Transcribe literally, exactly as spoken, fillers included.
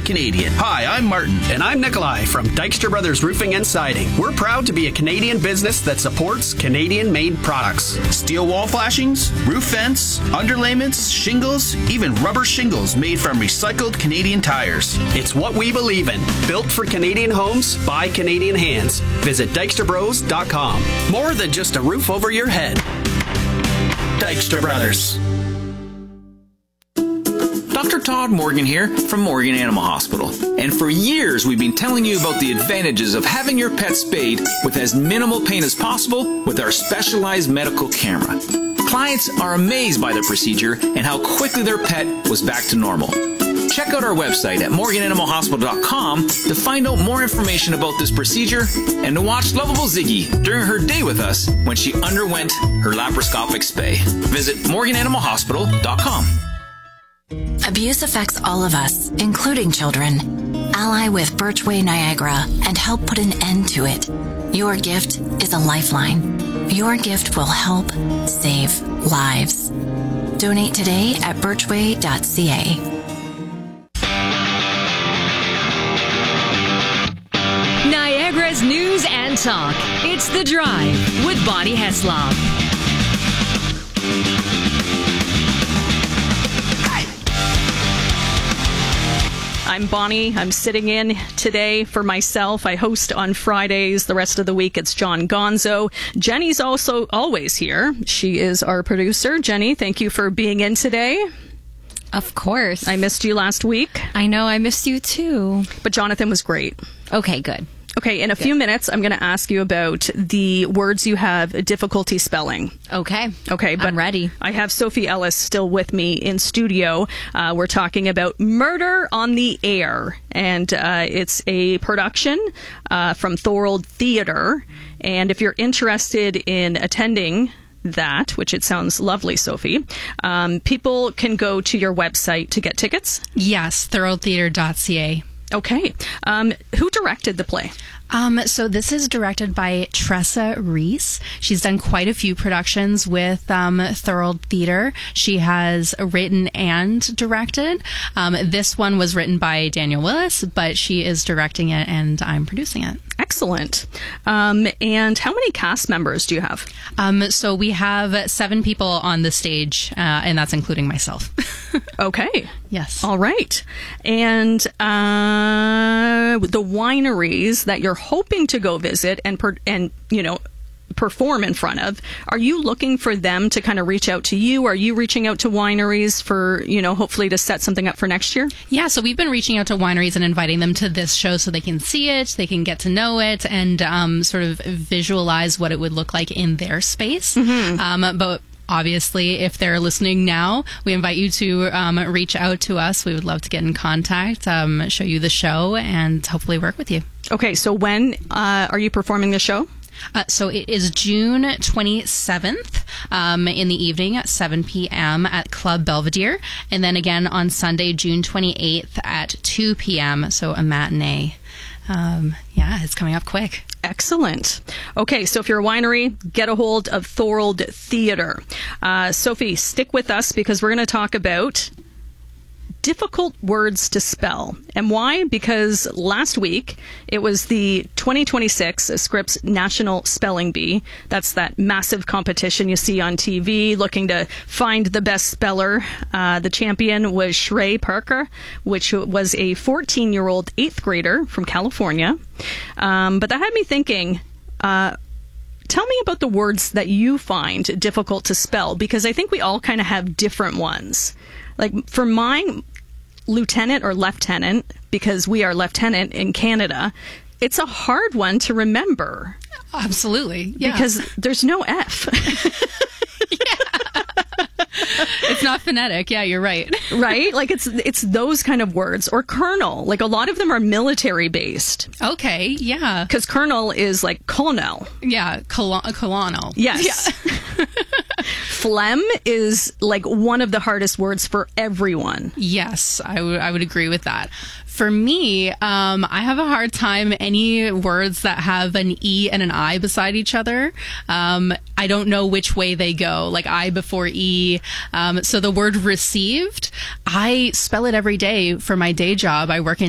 Canadian. Hi, I'm Martin. And I'm Nikolai from Dykstra Brothers Roofing and Siding. We're proud to be a Canadian business that supports Canadian-made products. Steel wall flashings, roof vents, underlayments, shingles, even rubber shingles made from recycled Canadian tires. It's what we believe in. Built for Canadian homes by Canadian hands. Visit dykstra bros dot com. More than just a roof over your head. Dykstra Brothers. Doctor Todd Morgan here from Morgan Animal Hospital. And for years, we've been telling you about the advantages of having your pet spayed with as minimal pain as possible with our specialized medical camera. Clients are amazed by the procedure and how quickly their pet was back to normal. Check out our website at morgan animal hospital dot com to find out more information about this procedure and to watch lovable Ziggy during her day with us when she underwent her laparoscopic spay. Visit morgan animal hospital dot com. Abuse affects all of us, including children. Ally with Birchway Niagara and help put an end to it. Your gift is a lifeline. Your gift will help save lives. Donate today at birchway dot c a. Niagara's news and talk. It's The Drive with Bonnie Heslop. I'm Bonnie. I'm sitting in today for myself. I host on Fridays. The rest of the week, it's John Gonzo. Jenny's also always here. She is our producer. Jenny, thank you for being in today. Of course. I missed you last week. I know. I missed you too. But Jonathan was great. Okay, good. Okay, in a Good. few minutes, I'm going to ask you about the words you have difficulty spelling. Okay. Okay, but I'm ready. I have Sophie Ellis still with me in studio. Uh, we're talking about Murder on the Air, and uh, it's a production uh, from Thorold Theatre. And if you're interested in attending that, which it sounds lovely, Sophie, um, people can go to your website to get tickets. Yes, thorold theatre dot c a. Okay. Um, who directed the play? Um, so this is directed by Tressa Reese. She's done quite a few productions with um, Thorold Theatre. She has written and directed. Um, this one was written by Daniel Willis, but she is directing it and I'm producing it. Excellent. Um, and how many cast members do you have? Um, so we have seven people on the stage, uh, and that's including myself. Okay. Yes. All right. And uh, the wineries that you're hoping to go visit and, per- and you know, perform in front of, are you looking for them to kind of reach out to you? Are you reaching out to wineries for, you know, hopefully to set something up for next year? Yeah, so we've been reaching out to wineries and inviting them to this show so they can see it, they can get to know it, and um, sort of visualize what it would look like in their space. Mm-hmm. Um, but obviously, if they're listening now, we invite you to um, reach out to us. We would love to get in contact, um, show you the show, and hopefully work with you. Okay, so when uh, are you performing the show? Uh, so it is June twenty-seventh um, in the evening at seven p.m. at Club Belvedere. And then again on Sunday, June twenty-eighth at two p.m. So a matinee. Um, yeah, it's coming up quick. Excellent. Okay, so if you're a winery, get a hold of Thorold Theatre. Uh, Sophie, stick with us because we're going to talk about difficult words to spell. And why? Because last week it was the twenty twenty-six Scripps National Spelling Bee. That's that massive competition you see on T V looking to find the best speller. Uh, the champion was Shrey Parker, which was a fourteen-year-old eighth grader from California. Um, but that had me thinking, uh, tell me about the words that you find difficult to spell, because I think we all kind of have different ones. Like for mine, lieutenant or lieutenant, because we are lieutenant in Canada, it's a hard one to remember. Absolutely. Yeah. Because there's no F. It's not phonetic. Yeah, you're right. Right? Like it's it's those kind of words. Or colonel. Like a lot of them are military based. Okay, yeah. Because colonel is like colonel. Yeah, col- colonel. Yes. Yeah. Phlegm is like one of the hardest words for everyone. Yes, I would I would agree with that. For me, um, I have a hard time any words that have an E and an I beside each other. Um, I don't know which way they go, like I before E. Um, so the word received, I spell it every day for my day job. I work in